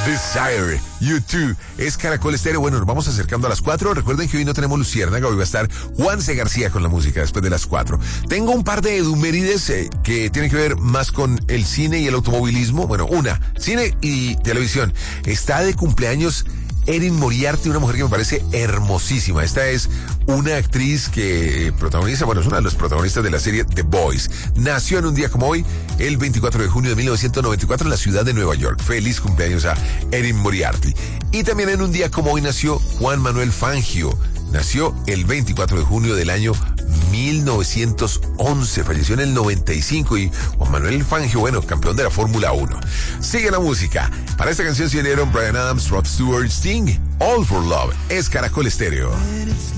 Desire, U2, es Caracol Estéreo. Bueno, nos vamos acercando a las 4. Recuerden que hoy no tenemos Luciérnaga, hoy va a estar Juan C. García con la música después de las 4. Tengo un par de edumérides que tienen que ver más con el cine y el automovilismo. Bueno, cine y televisión. Está de cumpleaños Erin Moriarty, una mujer que me parece hermosísima. Esta es una actriz que protagoniza, es una de los protagonistas de la serie The Boys. Nació en un día como hoy, el 24 de junio de 1994, en la ciudad de Nueva York. Feliz cumpleaños a Erin Moriarty. Y también en un día como hoy nació Juan Manuel Fangio. Nació el 24 de junio del año 1911, falleció en el 95 y Juan Manuel Fangio, campeón de la Fórmula 1. Sigue la música. Para esta canción se unieron Bryan Adams, Rod Stewart, Sting, All for Love. Es Caracol Estéreo.